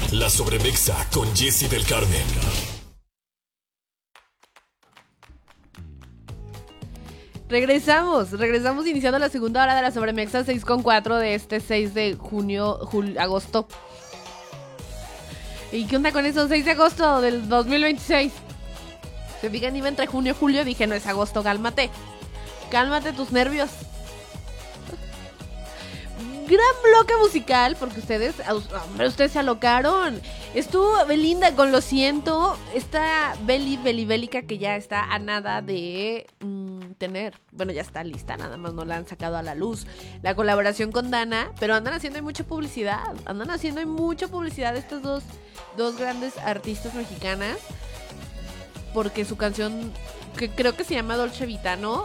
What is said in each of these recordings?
La Sobremesa con Jessy del Carmen. Regresamos iniciando la segunda hora de la Sobremexa 6:04 de este 6 de agosto. ¿Y qué onda con esos 6 de agosto del 2026? Se fijan, iba entre junio y julio, dije, no es agosto, cálmate tus nervios. Gran bloque musical, porque ustedes se alocaron. Estuvo Belinda con Lo Siento. Esta bélica que ya está a nada de tener. Bueno, ya está lista, nada más no la han sacado a la luz. La colaboración con Dana, pero andan haciendo mucha publicidad. Estas dos grandes artistas mexicanas. Porque su canción, que creo que se llama Dolce Vita, ¿no?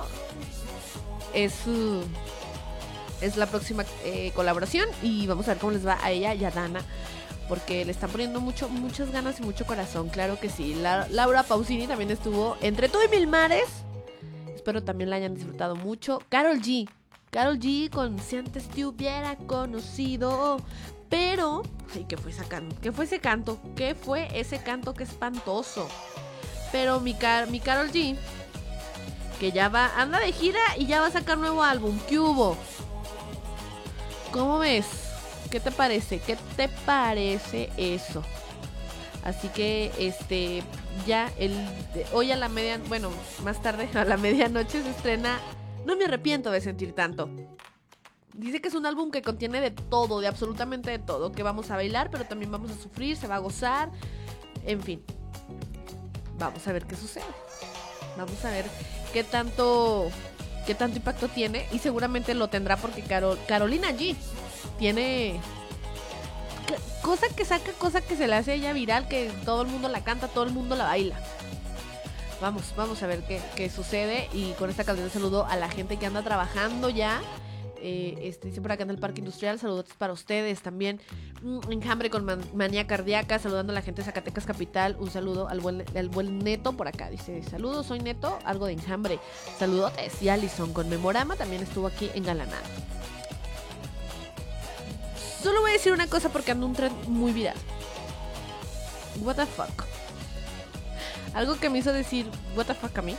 Es la próxima colaboración y vamos a ver cómo les va a ella y a Dana, porque le están poniendo muchas ganas y mucho corazón, claro que sí. Laura Pausini también estuvo entre tú y mil mares, espero también la hayan disfrutado mucho. Karol G con Si antes te hubiera conocido, pero ay, ¿qué fue ese canto? ¿Qué fue ese canto? Qué espantoso. Pero mi Karol G, que ya anda de gira y ya va a sacar nuevo álbum. ¿Qué hubo? ¿Cómo ves? ¿Qué te parece? ¿Qué te parece eso? Así que ya hoy a la más tarde a la medianoche se estrena No me arrepiento de sentir tanto. Dice que es un álbum que contiene de todo, de absolutamente de todo, que vamos a bailar, pero también vamos a sufrir, se va a gozar, en fin. Vamos a ver qué sucede. Vamos a ver qué tanto impacto tiene, y seguramente lo tendrá porque Carolina G tiene cosa que se le hace a ella viral, que todo el mundo la canta, todo el mundo la baila. Vamos a ver qué sucede. Y con esta canción saludo a la gente que anda trabajando ya. Dice por acá en el Parque Industrial, saludos para ustedes también. Enjambre con manía cardíaca, saludando a la gente de Zacatecas Capital. Un saludo al buen Neto por acá, dice, saludos, soy Neto, algo de Enjambre, saludotes. Y Alison con Memorama también estuvo aquí engalanado. Solo voy a decir una cosa porque ando un trend muy viral. What the fuck. Algo que me hizo decir what the fuck a mí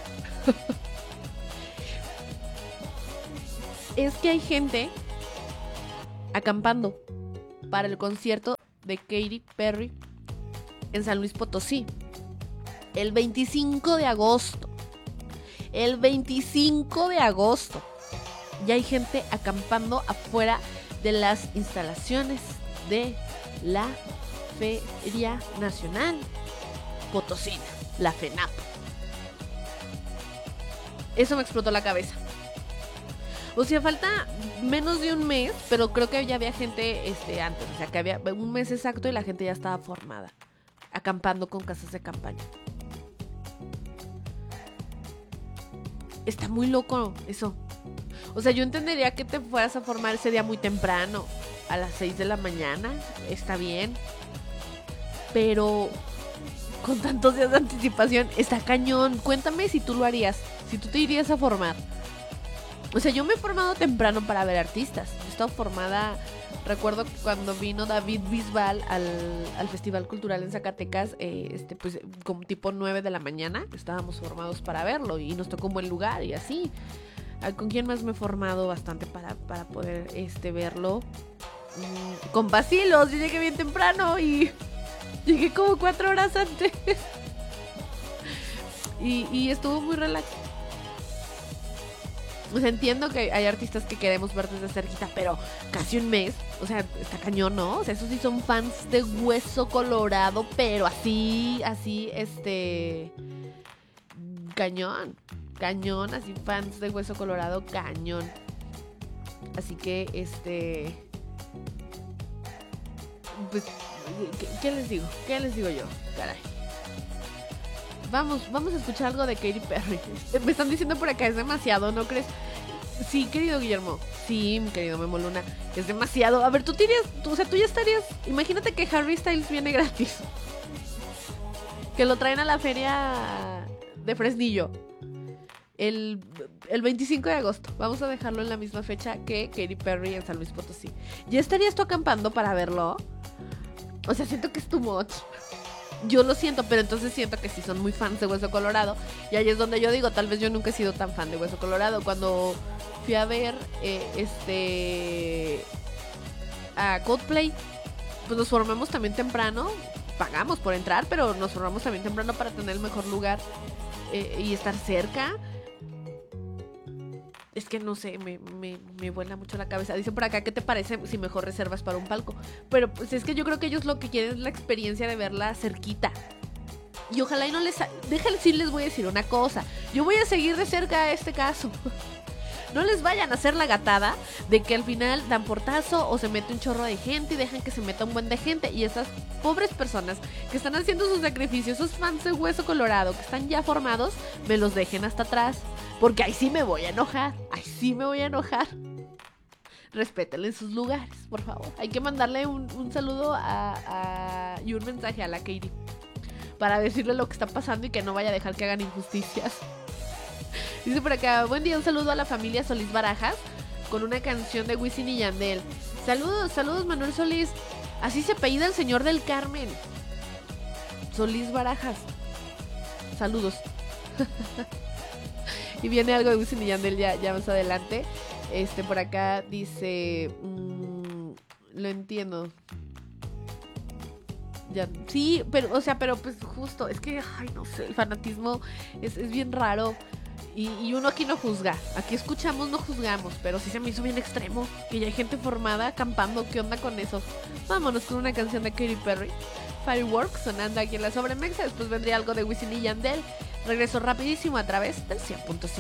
es que hay gente acampando para el concierto de Katy Perry en San Luis Potosí el 25 de agosto. El 25 de agosto ya hay gente acampando afuera de las instalaciones de la Feria Nacional Potosina, la FENAP. Eso me explotó la cabeza. O sea, falta menos de un mes, pero creo que ya había gente antes. O sea, que había un mes exacto y la gente ya estaba formada, acampando con casas de campaña. Está muy loco eso. O sea, yo entendería que te fueras a formar ese día muy temprano, a las 6 de la mañana. Está bien. Pero con tantos días de anticipación, está cañón. Cuéntame si tú lo harías, si tú te irías a formar. O sea, yo me he formado temprano para ver artistas. He estado formada, recuerdo que cuando vino David Bisbal al Festival Cultural en Zacatecas, pues como tipo 9 de la mañana, estábamos formados para verlo y nos tocó un buen lugar y así. ¿Con quién más me he formado bastante para poder verlo? Con Bacilos, yo llegué bien temprano y llegué como 4 horas antes. y estuvo muy relax. Pues entiendo que hay artistas que queremos ver desde cerquita, pero casi un mes, o sea, está cañón, ¿no? O sea, esos sí son fans de Hueso Colorado, pero así, cañón, así fans de Hueso Colorado, cañón. Así que, pues, ¿qué les digo? ¿Qué les digo yo? Caray. Vamos a escuchar algo de Katy Perry. Me están diciendo por acá, es demasiado, ¿no crees? Sí, querido Guillermo. Sí, mi querido Memo Luna. Es demasiado. A ver, tú ya estarías. Imagínate que Harry Styles viene gratis. Que lo traen a la feria de Fresnillo. El 25 de agosto. Vamos a dejarlo en la misma fecha que Katy Perry en San Luis Potosí. ¿Ya estarías tú acampando para verlo? O sea, siento que es too much. Yo lo siento, pero entonces siento que sí son muy fans de Hueso Colorado. Y ahí es donde yo digo, tal vez yo nunca he sido tan fan de Hueso Colorado. Cuando fui a ver a Coldplay, pues nos formamos también temprano. Pagamos por entrar, pero nos formamos también temprano para tener el mejor lugar y estar cerca. Es que no sé, me vuela mucho la cabeza. Dice por acá, ¿qué te parece si mejor reservas para un palco? Pero pues es que yo creo que ellos lo que quieren es la experiencia de verla cerquita. Y ojalá y no les... Déjales, sí les voy a decir una cosa. Yo voy a seguir de cerca este caso. No les vayan a hacer la gatada de que al final dan portazo o se mete un chorro de gente y dejan que se meta un buen de gente. Y esas pobres personas que están haciendo sus sacrificios, esos fans de Hueso Colorado que están ya formados, me los dejen hasta atrás. Porque ahí sí me voy a enojar. Ahí sí me voy a enojar. Respétenle en sus lugares, por favor. Hay que mandarle un saludo y un mensaje a la Katie para decirle lo que está pasando y que no vaya a dejar que hagan injusticias. Dice por acá, buen día, un saludo a la familia Solís Barajas con una canción de Wisin y Yandel. Saludos Manuel Solís. Así se apellida el señor del Carmen. Solís Barajas. Saludos. Y viene algo de Wisin y Yandel ya más adelante. Por acá dice... lo entiendo. Ya, sí, pero pues justo, es que, ay, no sé, el fanatismo es bien raro. Y uno aquí no juzga. Aquí escuchamos, no juzgamos. Pero sí se me hizo bien extremo. Que ya hay gente formada acampando. ¿Qué onda con eso? Vámonos con una canción de Katy Perry. Fireworks sonando aquí en la Sobremexa. Después vendría algo de Wisin y Yandel. Regreso rapidísimo a través del 100.5.